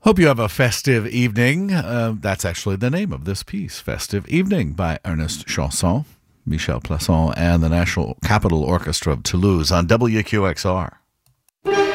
Hope you have a festive evening. That's actually the name of this piece, Festive Evening by Ernest Chausson, Michel Plasson, and the National Capital Orchestra of Toulouse on WQXR.